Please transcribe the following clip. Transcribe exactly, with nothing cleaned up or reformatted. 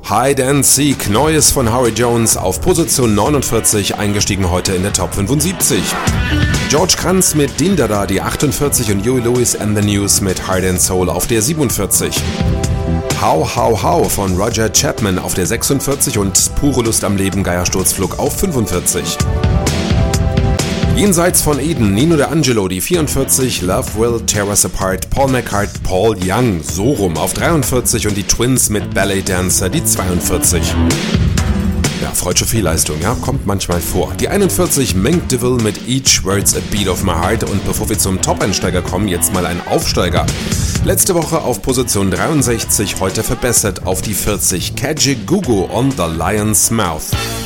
Hide and Seek, Neues von Harry Jones auf Position neunundvierzig, eingestiegen heute in der Top fünfundsiebzig. George Kranz mit Din Dada, die achtundvierzig und Huey Lewis and the News mit Heart and Soul auf der siebenundvierzig. How How How von Roger Chapman auf der sechsundvierzig und Pure Lust am Leben, Geiersturzflug auf fünfundvierzig. Jenseits von Eden, Nino D'Angelo, die vierundvierzig, Love Will Tear Us Apart, Paul McCartney, Paul Young, so rum auf dreiundvierzig und die Twins mit Ballet Dancer, die zweiundvierzig. Ja, freudsche Fehlleistung, ja, kommt manchmal vor. Die einundvierzig, Mink DeVille mit Each Word's a Beat of My Heart, und bevor wir zum Top-Einsteiger kommen, jetzt mal ein Aufsteiger. Letzte Woche auf Position dreiundsechzig, heute verbessert auf die vierzig, Kaji Gugu on the Lion's Mouth.